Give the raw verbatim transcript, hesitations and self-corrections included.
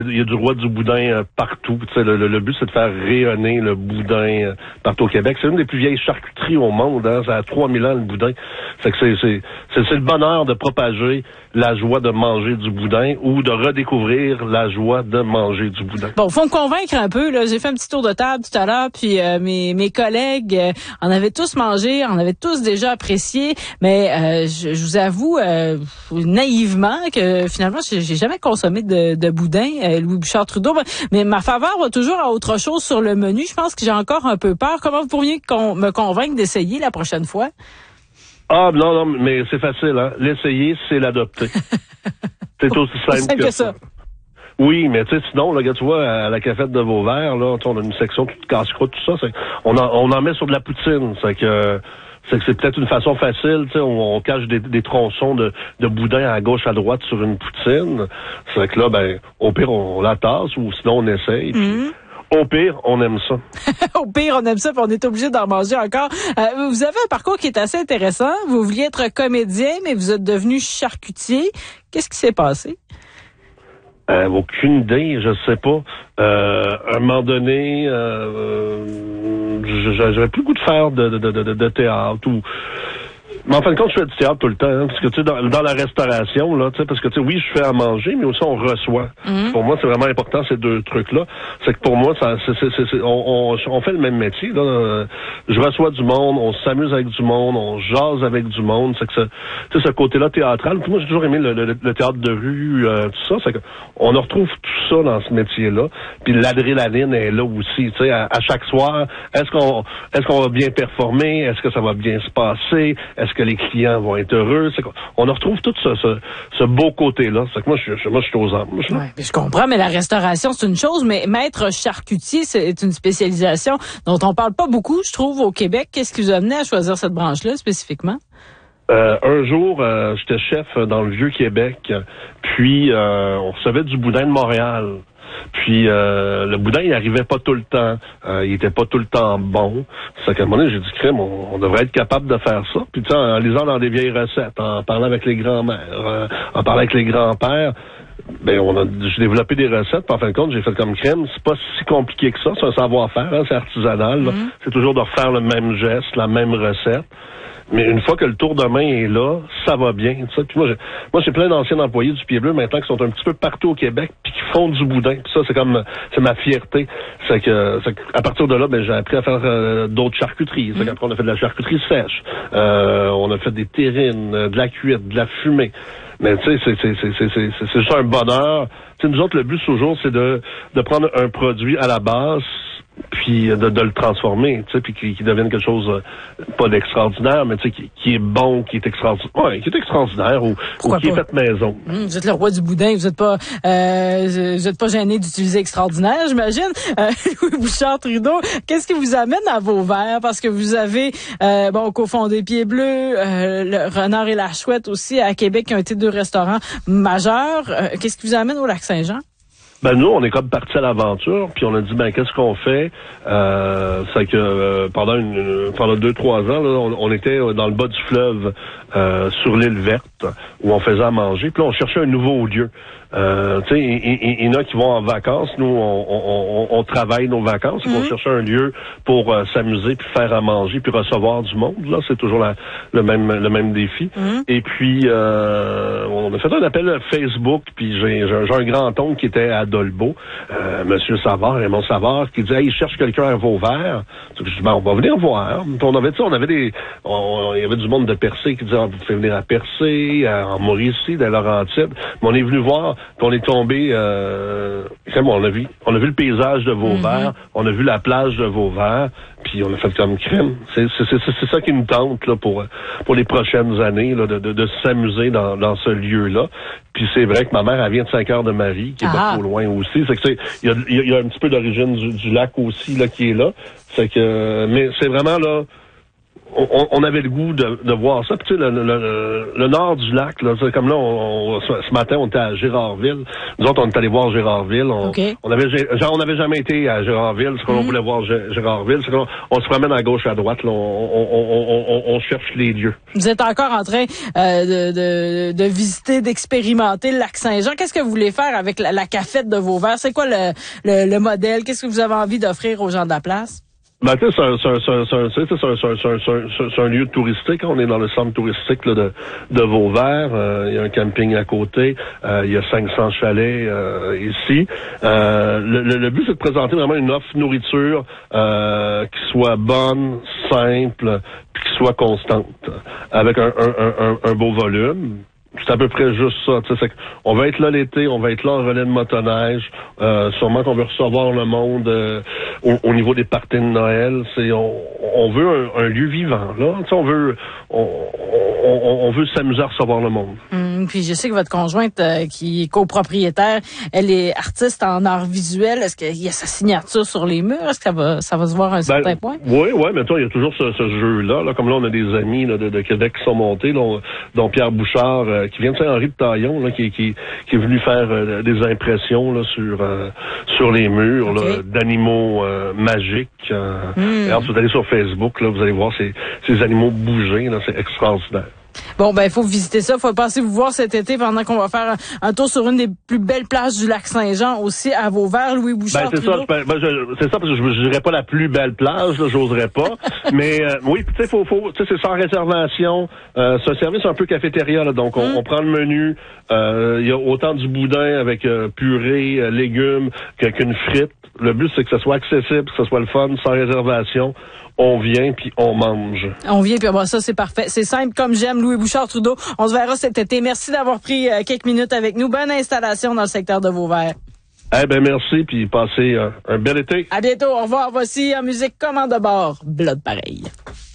Il y a du roi du boudin euh, partout. Tu sais, le, le, le but, c'est de faire rayonner le boudin euh, partout au Québec. C'est une des plus vieilles charcuteries au monde. Hein? Ça a trois mille ans, le boudin. Fait que c'est, c'est, c'est, c'est le bonheur de propager la joie de manger du boudin ou de redécouvrir la joie de manger du boudin. Bon, faut me convaincre un peu. Là, j'ai fait un petit tour de table tout à l'heure, puis euh, mes, mes collègues euh, en avaient tous mangé, en avaient tous déjà apprécié. Mais euh, je, je vous avoue euh, naïvement que finalement, j'ai, j'ai jamais consommé de, de boudin. Louis Bouchard-Trudeau, mais ma faveur va toujours à autre chose sur le menu. Je pense que j'ai encore un peu peur. Comment vous pourriez con- me convaincre d'essayer la prochaine fois? Ah, non, non, mais c'est facile, hein. L'essayer, c'est l'adopter. C'est aussi simple, simple que, que ça. ça. Oui, mais tu sais, sinon, là, tu vois, à la cafette de Vauvert, là, on a une section toute casse-croûte, tout ça, c'est, on, en, on en met sur de la poutine. C'est que... C'est que c'est peut-être une façon facile, tu sais, on, on cache des, des tronçons de, de boudin à gauche, à droite sur une poutine. C'est que là, ben, au pire, on, on la tasse ou sinon on essaye. Mm-hmm. Au pire, on aime ça. Au pire, on aime ça, puis on est obligé d'en manger encore. Euh, vous avez un parcours qui est assez intéressant. Vous vouliez être comédien, mais vous êtes devenu charcutier. Qu'est-ce qui s'est passé? Euh, aucune idée, je sais pas. Euh, à un moment donné, euh, j'avais plus le goût de faire de, de, de, de, de théâtre ou... Mais en fin de compte, je fais du théâtre tout le temps, hein, parce que tu sais, dans, dans la restauration, là, tu sais, parce que tu sais, oui, je fais à manger, mais aussi on reçoit. Mm-hmm. Pour moi, c'est vraiment important ces deux trucs-là. C'est que pour moi, ça, c'est, c'est, c'est, c'est on, on, on fait le même métier. Là. Je reçois du monde, on s'amuse avec du monde, on jase avec du monde. C'est que ce, tu sais, ce côté-là théâtral. Puis moi, j'ai toujours aimé le, le, le théâtre de rue, euh, tout ça. C'est que on retrouve tout ça dans ce métier-là. Puis l'adrénaline est là aussi. Tu sais, à, à chaque soir, est-ce qu'on, est-ce qu'on va bien performer, est-ce que ça va bien se passer, est-ce que les clients vont être heureux. C'est on retrouve tout ce, ce, ce beau côté-là. C'est que moi, je, moi, je suis aux armes. Ouais, je comprends, mais la restauration, c'est une chose, mais maître charcutier, c'est une spécialisation dont on parle pas beaucoup, je trouve, au Québec. Qu'est-ce qui vous a amené à choisir cette branche-là, spécifiquement? Euh, un jour, euh, j'étais chef dans le Vieux-Québec, puis euh, on recevait du boudin de Montréal. Puis euh, le boudin, il arrivait pas tout le temps. Euh, il était pas tout le temps bon. C'est qu'à un moment donné, j'ai dit, crème, on, on devrait être capable de faire ça. Puis tu sais, en lisant dans des vieilles recettes, en parlant avec les grands-mères, euh, en parlant avec les grands-pères, ben on a j'ai développé des recettes. Puis en fin de compte, j'ai fait comme crème. C'est pas si compliqué que ça. C'est un savoir-faire, hein, c'est artisanal. Mm-hmm. C'est toujours de refaire le même geste, la même recette. Mais une fois que le tour de main est là, ça va bien. Tu sais. Puis moi, j'ai, moi, j'ai plein d'anciens employés du Pied Bleu maintenant qui sont un petit peu partout au Québec puis qui font du boudin. Puis ça, c'est comme, c'est ma fierté. C'est que, c'est que à partir de là, ben j'ai appris à faire euh, d'autres charcuteries. C'est mmh. qu'après on a fait de la charcuterie sèche, euh, on a fait des terrines, de la cuite, de la fumée. Mais tu sais, c'est, c'est, c'est, c'est, c'est, c'est juste un bonheur. Tu sais, nous autres, le but toujours, c'est de, de prendre un produit à la base, puis de, de le transformer, tu sais, puis qui, qui devienne quelque chose euh, pas d'extraordinaire, mais tu sais, qui, qui est bon, qui est extraordinaire, ouais, qui est extraordinaire ou, ou qui pas? Est fait maison. Mmh, vous êtes le roi du boudin, vous êtes pas, euh, vous êtes pas gêné d'utiliser extraordinaire, j'imagine. Euh, Louis Bouchard-Trudeau, qu'est-ce qui vous amène à Vauvert? Parce que vous avez, euh, bon, cofondé Pied Bleu, euh, le Renard et la Chouette aussi à Québec, qui ont été deux restaurants majeurs. Euh, qu'est-ce qui vous amène au Lac-Saint-Jean? Ben nous, on est comme partis à l'aventure, puis on a dit ben qu'est-ce qu'on fait? Euh, c'est que euh, pendant une, pendant deux trois ans, là, on, on était dans le bas du fleuve, euh, sur l'île verte, où on faisait à manger. Puis là, on cherchait un nouveau lieu. Euh, tu sais, il y en a qui vont en vacances. Nous, on, on, on, on travaille nos vacances. Mm-hmm. On cherchait un lieu pour euh, s'amuser, puis faire à manger, puis recevoir du monde. Là, c'est toujours la, le même le même défi. Mm-hmm. Et puis, euh, on a fait un appel Facebook, puis j'ai, j'ai, j'ai un grand-oncle qui était à Dolbeau, euh, Monsieur Savard, Raymond Savard, qui disait hey, « il cherche quelqu'un à Vauvert. » Je dis ben, « on va venir voir. » On avait, on avait des... On, il y avait du monde de Percé qui disait ah, « vous pouvez venir à Percé, en Mauricie, dans Laurentides. » Mais on est venu voir, puis on est tombé... Euh, on a vu on a vu le paysage de Vauvert, mm-hmm. on a vu la plage de Vauvert, puis on a fait comme crème. C'est, c'est, c'est, c'est ça qui nous tente là, pour, pour les prochaines années, là, de, de, de s'amuser dans, dans ce lieu-là. Puis c'est vrai que ma mère, elle vient de Saint-Cœur-de-Marie, qui est ah. pas trop loin aussi. C'est que c'est, il y a, il y a un petit peu d'origine du, du lac aussi, là, qui est là. C'est que, mais c'est vraiment, là, on, on avait le goût de, de voir ça. Puis tu sais, le, le, le, le nord du lac, là, comme là, on, on, ce matin, on était à Gérardville. Nous autres, on est allés voir Gérardville. On, okay. on avait, genre, on n'avait jamais été à Gérardville. C'est qu'on mm-hmm. voulait voir Gérardville. C'est qu'on on se promène à gauche, à droite. Là, on, on, on, on, on cherche les lieux. Vous êtes encore en train euh, de, de, de visiter, d'expérimenter le lac Saint-Jean. Qu'est-ce que vous voulez faire avec la, la cafette de Vauvert? C'est quoi le, le, le modèle? Qu'est-ce que vous avez envie d'offrir aux gens de la place? Ben, tu sais, c'est un, c'est un, c'est un, c'est un, c'est un, c'est un, c'est un, c'est un lieu touristique. On est dans le centre touristique là, de, de Vauvert. Euh, il y a un camping à côté. Euh, il y a cinq cents chalets euh, ici. Euh, le, le, le but, c'est de présenter vraiment une offre nourriture euh, qui soit bonne, simple, puis qui soit constante, avec un, un, un, un beau volume. C'est à peu près juste ça. Tu sais, on va être là l'été, on va être là en relais de motoneige. Euh, sûrement qu'on veut recevoir le monde euh, au, au niveau des parties de Noël. C'est on, on veut un, un lieu vivant là. Tu sais, on veut on, on, on veut s'amuser à recevoir le monde. Hum, puis je sais que votre conjointe euh, qui est copropriétaire, elle est artiste en art visuel. Est-ce qu'il y a sa signature sur les murs? Est-ce que ça va ça va se voir à un certain ben, point? Oui, oui, mais toi, il y a toujours ce, ce jeu là, là. Comme là, on a des amis là, de, de Québec qui sont montés, là, on, dont Pierre Bouchard. Euh, qui vient de Saint-Henri de Taillon, là, qui, qui, qui est venu faire euh, des impressions là, sur euh, sur les murs okay. là, d'animaux euh, magiques. Euh, mm. Alors, si vous allez sur Facebook, là, vous allez voir ces, ces animaux bouger, là, c'est extraordinaire. Bon, ben, il faut visiter ça. Il faut passer vous voir cet été pendant qu'on va faire un, un tour sur une des plus belles plages du lac Saint-Jean, aussi à Vauvert, Louis Bouchard. Ben, c'est ça, ben, ben, je, c'est ça, parce que je ne dirais pas la plus belle plage, là, j'oserais pas. Mais, euh, oui, tu sais, faut, faut, tu sais, c'est sans réservation. Euh, c'est un service un peu cafétéria, là. Donc, on, mm. on prend le menu. Il euh, y a autant du boudin avec euh, purée, euh, légumes, qu'une frite. Le but, c'est que ce soit accessible, que ce soit le fun, sans réservation. On vient puis on mange. On vient puis bon, ça c'est parfait. C'est simple comme j'aime. Louis Bouchard Trudeau. On se verra cet été. Merci d'avoir pris euh, quelques minutes avec nous. Bonne installation dans le secteur de Vauvert. Eh ben merci puis passez euh, un bel été. À bientôt. Au revoir. Voici en musique Commande de bord. Blood pareil.